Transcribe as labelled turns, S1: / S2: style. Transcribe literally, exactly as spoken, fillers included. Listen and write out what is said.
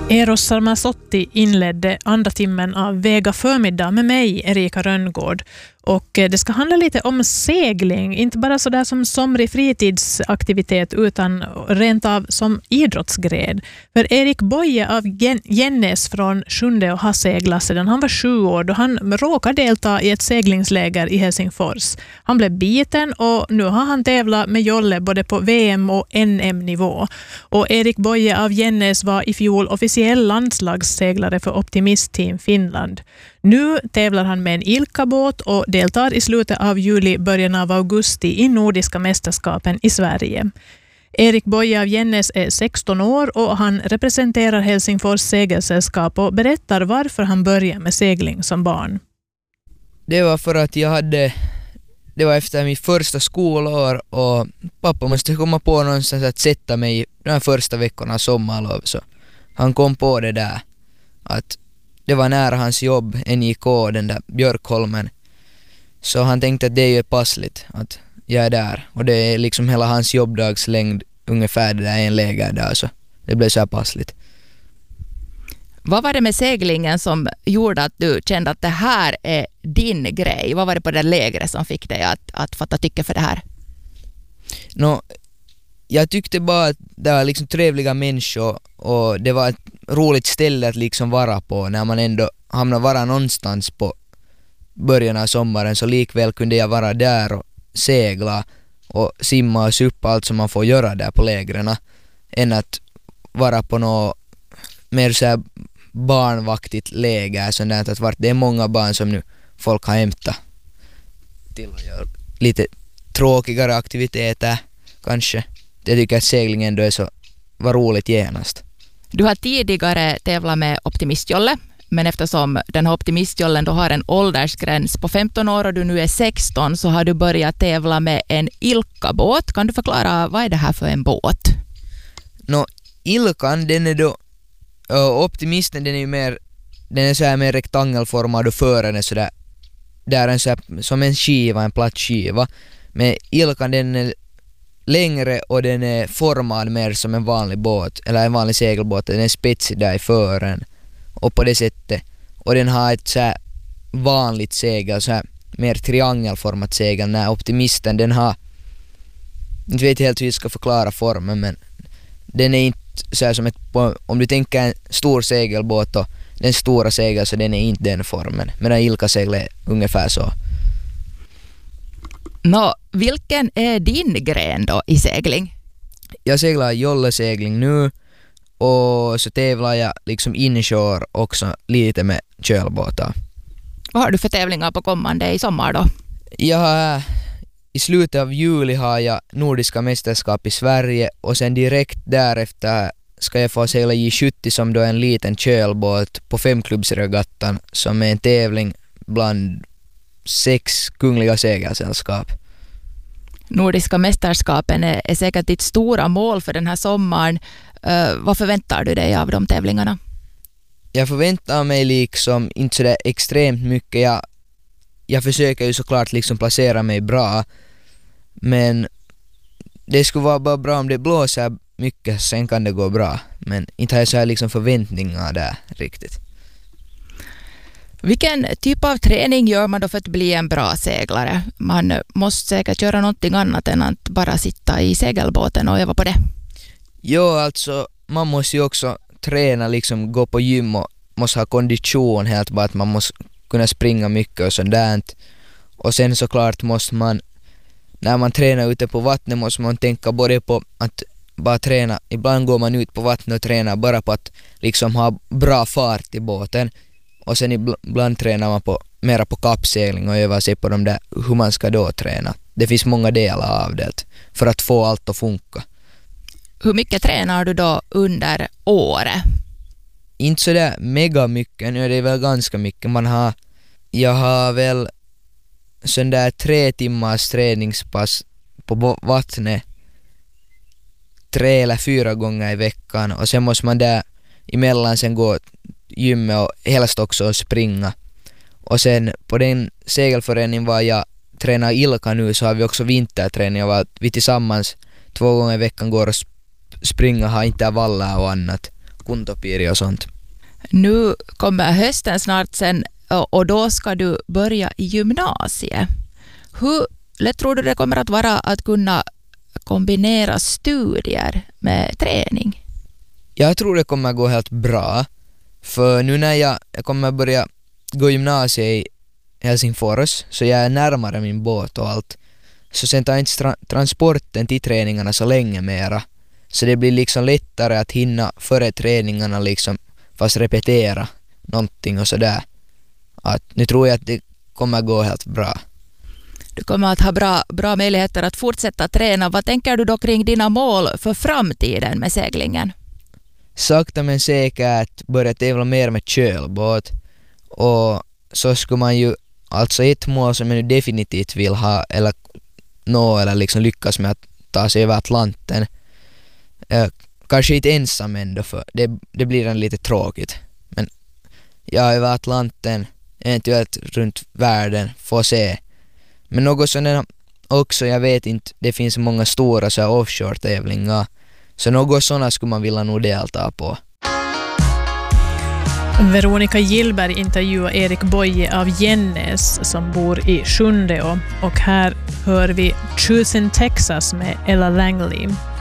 S1: Eros Sarmasotti inledde andra timmen av Vega förmiddag med mig, Erika Rönngård. Och det ska handla lite om segling, inte bara så där som somrig fritidsaktivitet utan rent av som idrottsgren. För Erik Boye av Gännes från Sjunde och Hasseglassen, han var sju år då han råkade delta i ett seglingsläger i Helsingfors. Han blev biten och nu har han tävlat med jolle både på V M och N M-nivå. Och Erik Boye av Gännes var i fjol officiell landslagsseglare för Optimist Team Finland. Nu tävlar han med en Ilka-båt och deltar i slutet av juli, början av augusti i Nordiska mästerskapen i Sverige. Erik Boye av Gännes är sexton år och han representerar Helsingfors segelsällskap och berättar varför han började med segling som barn.
S2: Det var för att jag hade, det var efter mitt första skolår och pappa måste komma på någonstans att sätta mig de här första veckorna av sommarlov, så han kom på det där att det var nära hans jobb, N J K, den där Björkholmen. Så han tänkte att det är ju passligt att jag är där. Och det är liksom hela hans jobbdagslängd ungefär det där en läger där. Så det blev så här passligt.
S3: Vad var det med seglingen som gjorde att du kände att det här är din grej? Vad var det på det lägret som fick dig att, att fatta tycke för det här?
S2: Nå, jag tyckte bara att det var liksom trevliga människor och det var ett roligt ställe att liksom vara på när man ändå hamnar vara någonstans på början av sommaren, så likväl kunde jag vara där och segla och simma och suppa, allt som man får göra där på lägren, än att vara på något mer så här barnvaktigt läger, sånt där att vart det är många barn som nu folk har hämtat till att göra lite tråkigare aktiviteter kanske. Jag tycker att seglingen ändå är så var roligt genast.
S3: Du har tidigare tävlat med optimistjolle, men eftersom den här optimistjollen då har en åldersgräns på femton år och du nu är sexton, så har du börjat tävla med en Ilka-båt. Kan du förklara, vad är det här för en båt?
S2: Nå, Ilkan, den är då uh, optimisten, den är ju mer, den är så här mer rektangelformad och fören är så där, där är så här, som en skiva, en platt skiva. Men Ilkan, den är längre och den är formad mer som en vanlig båt eller en vanlig segelbåt. Den är spetsig där i fören och på det sättet, och den har ett så här vanligt segel, så här mer triangelformat segel. När optimisten, den har, inte vet helt hur jag ska förklara formen, men den är inte så här som ett, om du tänker en stor segelbåt och den stora segel, så den är inte den formen, medan Ilka-segel är ungefär så.
S3: Nå, vilken är din gren då i segling?
S2: Jag seglar jollesegling nu och så tävlar jag liksom inshore också lite med kölbåtar.
S3: Vad har du för tävlingar på kommande i sommar då?
S2: Jag har, i slutet av juli har jag Nordiska mästerskap i Sverige och sen direkt därefter ska jag få segla J sjuttio som då är en liten kölbåt på femklubbsregattan som är en tävling bland sex kungliga segelsällskap.
S3: Nordiska mästerskapen är, är säkert ditt stora mål för den här sommaren. Uh, vad förväntar du dig av de tävlingarna?
S2: Jag förväntar mig liksom inte så där extremt mycket. Jag, jag försöker ju såklart liksom placera mig bra, men det skulle vara bara bra om det blåser mycket, sen kan det gå bra. Men inte har jag så här liksom förväntningar där riktigt.
S3: Vilken typ av träning gör man då för att bli en bra seglare? Man måste säkert göra någonting annat än att bara sitta i segelbåten och öva på det.
S2: Jo, alltså man måste ju också träna, liksom gå på gym och måste ha kondition, helt bara att man måste kunna springa mycket och sånt där. Och sen såklart måste man, när man tränar ute på vattnet, måste man tänka både på att bara träna. Ibland går man ut på vattnet och tränar bara på att liksom ha bra fart i båten. Och sen ibland tränar man på, mera på kappsegling och övar sig på de där, hur man ska då träna. Det finns många delar av det för att få allt att funka.
S3: Hur mycket tränar du då under året?
S2: Inte så där mega mycket, nu är det väl ganska mycket. Man har, jag har väl sån där tre timmars träningspass på vattnet tre eller fyra gånger i veckan. Och sen måste man där emellan sen gå gymmet och helst också springa. Och sen på den segelförening var jag tränar Ilka nu, så har vi också vinterträning och att vi tillsammans två gånger i veckan går och sp- springa, har intervaller och annat. Kuntopiri och sånt.
S3: Nu kommer hösten snart sen och då ska du börja i gymnasiet. Hur lätt tror du det kommer att vara att kunna kombinera studier med träning?
S2: Jag tror det kommer gå helt bra. För nu när jag, jag kommer börja gå gymnasiet i Helsingfors så jag är närmare min båt och allt. Så sen tar inte tra- transporten till träningarna så länge mera. Så det blir liksom lättare att hinna före träningarna liksom fast repetera någonting och sådär. Att nu tror jag att det kommer gå helt bra.
S3: Du kommer att ha bra, bra möjligheter att fortsätta träna. Vad tänker du då kring dina mål för framtiden med seglingen?
S2: Sakta men säkert börja tävla mer med kölbåt. Och så skulle man ju, alltså ett mål som jag nu definitivt vill ha eller nå eller liksom lyckas med att ta sig över Atlanten. Eh, kanske inte ensam ändå för det, det blir en lite tråkigt. Men ja, över Atlanten, eventuellt runt världen, får se. Men något sådant också, jag vet inte, det finns många stora så här offshore-tävlingar. Så något sådana skulle man vilja nog delta på.
S1: Veronica Gillberg intervjuar Erik Boye av Gännäs som bor i Sjundeå. Och här hör vi Choosing Texas med Ella Langley.